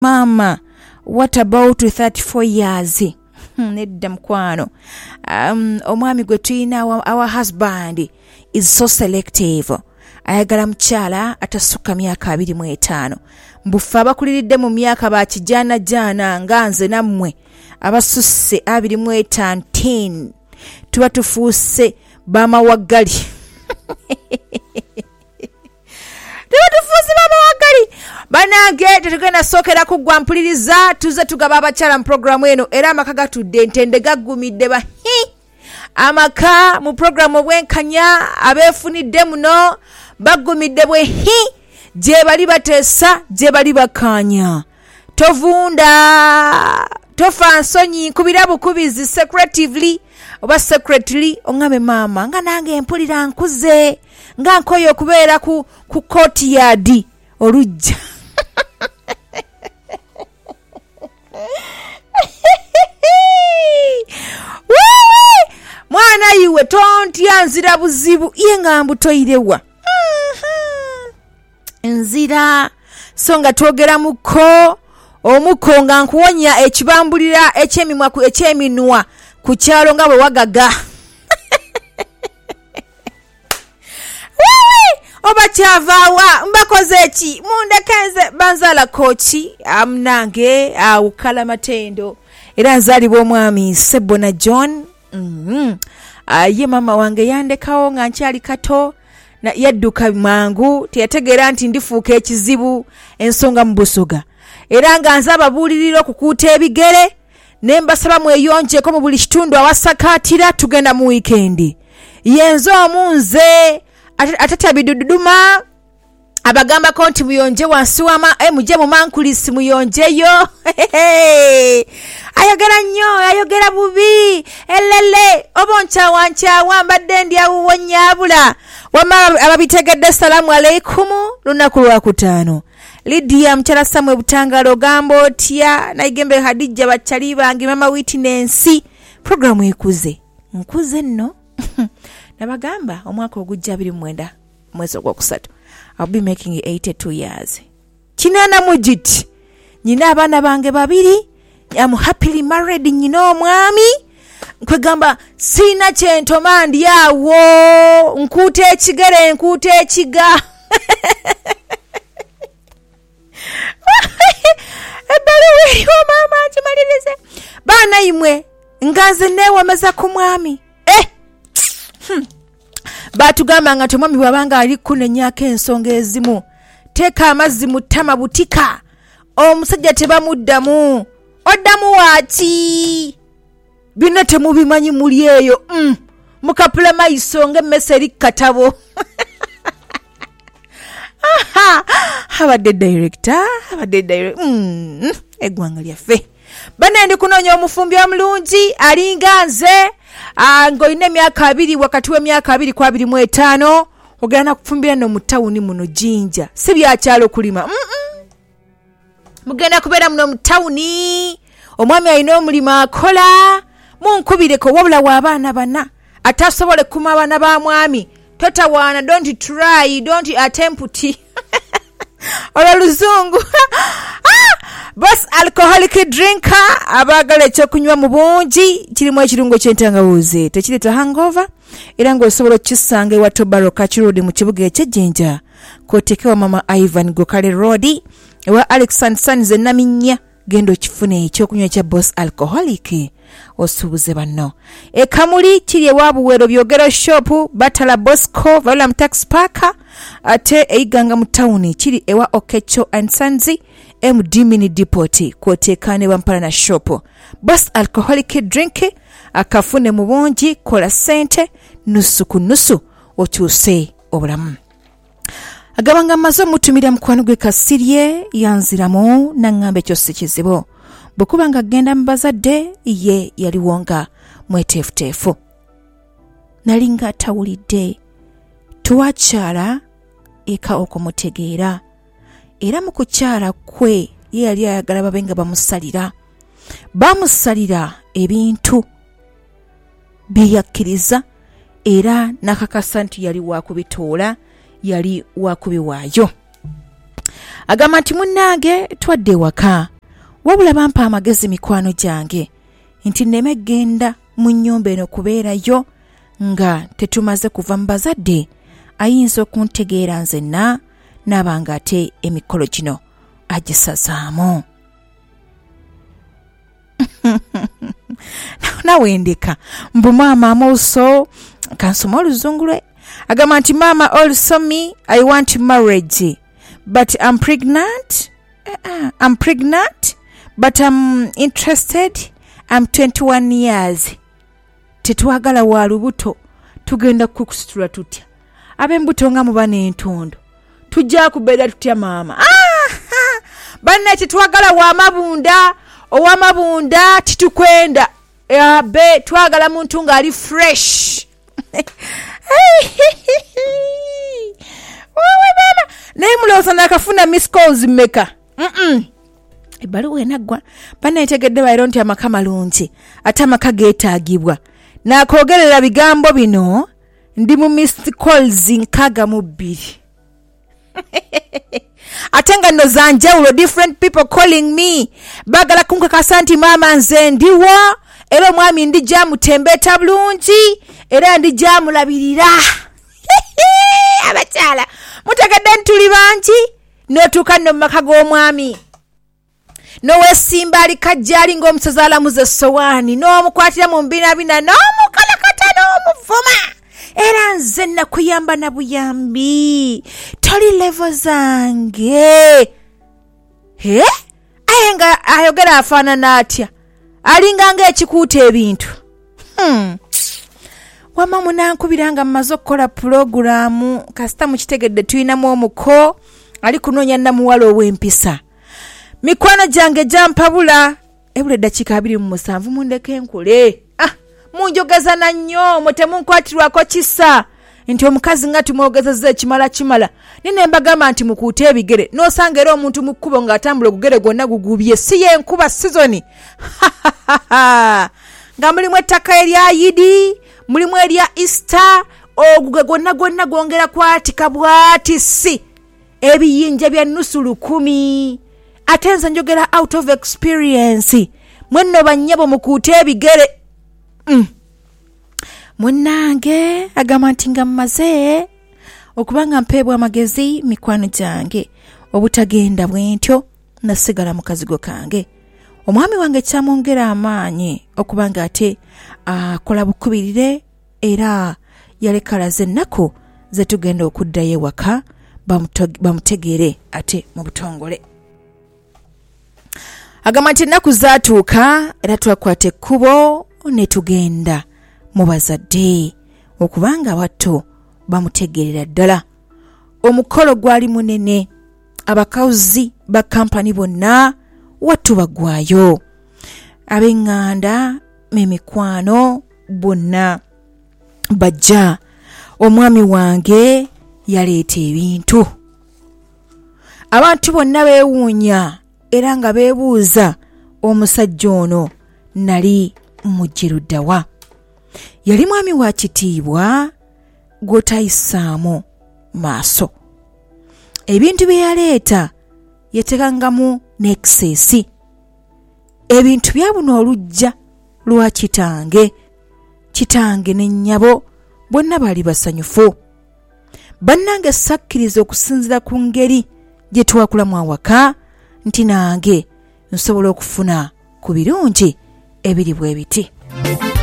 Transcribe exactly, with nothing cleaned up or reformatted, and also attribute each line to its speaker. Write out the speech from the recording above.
Speaker 1: Mama, what about thirty-four years? Nedda mkwano. Um, omwami gwe tuyina, our, our husband is so selective. Ayagala mchala atasuka myaka abiri mu etaano. Mbufa abakuliridde mu myaka bakijana jana nganze nammwe abasusse abiri mu etaano ten. Tuba tufuuse bamawagali. Tuba tufuuse bamawagali. Banange tetugenda sookera kuggwa mpuliriza tuze tugaba abakyala mu programu eno era amaka gatudde ntende gaggumidde ba hi amaka mu programu obwenkanya abeefunidde muno baggumidde bwe hi gye bali bateesa gye bali bakanya tovunda tofa nsonyi nkubira bukubizi secretively oba secretly ongabe mama nga nange mpulira nkuze nga nkoyo okubeera ku, ku courtyard olujja mwana iwe tontya nzira buzibu iye nga mbutoirewa nzira so nga twogera muko omuko nga nkuwonya ekibambulira ekyemimwa ku ekyeminwa ku kyalo nga bwe wagaga oba kyavaawa mbakoze eki mundekeze banzala kochi amnange awukala matendo era nzalibwa omwami Sebona John. Mm-hmm. Aye mama wange yandekawo nga nkyali kato na yadduka mangu teyategeera nti ndifuuka ekizibu ensonga mu busoga era nga nzaba buulirira okukuuta ebigere ne mbasaba mweyonjeko mu buli kitundu awasakaatira tugenda mu weekend yenzo omunze atata biduduma abagamba ko nti muyonje wansi wama eh muje mu mankulisi muyonjeyo ayogera nnyo ayogera bubi elele oboncha wancha wambadde ndi awonyabula wama ababitegedde salamu alaykum lunaku lwa kutaano Lydia mchala Samuel Butangalo gambo tia na igembe Hadija bachali bangi mama witness programu ekuze nkuze nno nabagamba omwaka ogujja abiri mwenda mwezi ogwokusatu I'll be making it eighty-two years. Kinana mujiti. Nyina abana bange babiri. I'm happily married nyina omwami. Nkwegamba sina kyentomandi yawo. Nkute ekigere nkute ekiga. Ebaluwe wa mama chimalirize. Bana imwe nganze newe meza ku mwami. Eh. Hmm. Batugamba nga tomwami bwabanga ali kunenyaako ensonga ezimu teeka amazzi mu ttama butika omusajja tebamuddamu oddamu waaki bino temubimanyi muli eyo mm. mukapula maiso ng'emmese eri katabo abadde director abadde director mm. eggwanga lyaffe bana ndi kunoonya omufumbi omulungi alinga nze ngo ine myaka abiri wakati we myaka abiri kwa abiri mu etaano ogana kufumbira no mutawuni muno jinja si byakyalo kulima mm -mm. mugenda kubeera muno mutawuni omwami alina omulimu akola munkubireko wabula w'abaana bana atasobole kuma abaana ba mwami totawaana don't try don't attempt ola luzungu Boss alcoholic drinker abagala ekyokunywa mu bungi kirimu ekirungo ky'entangawuzi tekireta hangover era ng'osobola okisanga ewa Tobaro Road mu kibuga eky'Ejjinja kwotekewa mama Ivan Gokale Road ewa Alexander Sanze Naminya gendo kifune ekyokunywa kya Boss alcoholic osubuze banno e Kamuli kiri ewa Buwero byogero shop Batala Bosco Vala Tax Park ate eiganga mu town kiri ewa Okecho and Sanzi M D Mini Depot kwotekane Wampala na shop Boss alcoholic drink akafune mu bungi kola sente nusu ku nusu okyuse obulamu agabanga mazo mutumira mukwano gwe Kasirye yanziramu nangambe kyose kizibo bukubanga genda mbazadde ye yali wonga mwetefutefu nalinga tawulidde tuwakyala eka okumutegeera era mu kukyala kwe ye yali ayagala babenga bamusalira bamusalira ebintu biyakkiriza era nakakasa nti yali wakubitoola yali wakubiwaayo Agamba nti munnange twadde waka wabula bampa amagezi mikwano gyange nti nneme genda mu nnyumba eno kubeerayo nga tetumaze kuva mu bazadde ayinza okuntegeera nzenna n'abanga ate emikolo gino agisazaamu. Nawe ndeka mbu maama also kansoma oluzungu lwe. Agamba nti mama also me I want marriage but I'm pregnant. Uh-uh, I'm pregnant but I'm interested. I'm twenty-one years. Tetwagala wa lubuto tugenda kukusitula tutya ab'embuto nga muba n'entondo tujja kubeera tutya maama. Ah, banne tetwagala wa mabunda owa mabunda titukwenda abe twagala muntu nga ali fresh. Wawe mama naye mulowooza nakafuna miss calls mmeka? Mm-mm. Ebbaluwa enaggwa banne etegedde bayiro nti amaka malungi ate amaka geetaagibwa. Nakoogerera bigambo bino ndi mu missed calls nkaaga mu bbiri. Ate nga nno za njawulo, different people calling me bagala kunkakasa nti maama nze ndiwo era omwami ndijja mutembeeta bulungi era ndijja mulabirira. Abakyala mutegedde ntuli bangi n'otuuka nno mu maka g'omwami n'oweesimba ali kajjaali ng'omusaza alamuza essowaani n'omukwatira mu mbinabina n'omukalakata n'omuvuma era nze nakuyamba na buyambi toli levo zange. He aye nga ayogera afaanana atya alinga ng'ekikuuta ebintu. hmm. Wamma munankubira nga mmaze okukola pulogulaamu kasita mukitegedde tulinamu omuko ali kunoonya namuwala ow'empisa. Mikwano gyange gyampabula ebula eddakiika abiri mu musanvu mundeke nkule. Ah, munjogeza na nnyo mwe temunkwatirwako kisa nti omukazi nga tumwogezezza ekimala kimala nine mbagamba nti mukuute ebigere n'osanga era omuntu mu kkubo ng'atambula ogugere gwonna gugubye si yenkuba sizoni. Nga mulimu ettaka erya yidi mulimu erya Easter oguge gwonna gwonna gwongera kwatika bwati si ebiyinja bya nusu lukumi. Ate nze njogera out of experience. Mwenno bannyabo mukuute ebigere. Mm. Munnange agamba nti nga mmaze okubanga mpeebwa amagezi mikwano gyange obutagenda bwentyo nasigala mu kazigo kange. Omwami wange kyamwongera amaanyi okubanga ate akola bukubirire era yalekalaze ennaku ze tugenda okuddayo ewaka bamutegeere ate mu butongole. Agamba nti ennaku zaatuuka era twakwata ekkubo ne tugenda mu bazadde okubanga abato bamutegeerera ddala. Omukolo gwali munene, abakawuzi ba kampani bonna wattu bagwayo, ab'eŋŋanda memikwano bonna bajja. Omwami wange yaleeta ebintu, abantu bonna beewuunya era nga beebuuza omusajja ono nali mujjiruddawa. Yali mwami wa kitiibwa gw'otayisaamu maaso. Ebintu bye yaleeta yatekangamu n'ekisesi. Ebintu byabuna olujja lwa kitange. Kitange ne nnyabo bonna baali basanyufu. Bannange sakkiriza okusinzira ku ngeri gye twakulamu awaka nti nange nsobola okufuna ku birungi ebiri bwe biti.